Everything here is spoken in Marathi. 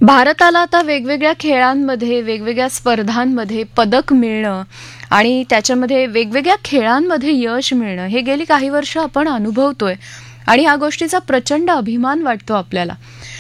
भारताला आता वेगवेगळ्या खेळांमध्ये, वेगवेगळ्या स्पर्धांमध्ये पदक मिळणं आणि त्याच्यामध्ये वेगवेगळ्या खेळांमध्ये यश मिळणं हे गेली काही वर्ष आपण अनुभवतोय आणि ह्या गोष्टीचा प्रचंड अभिमान वाटतो आपल्याला.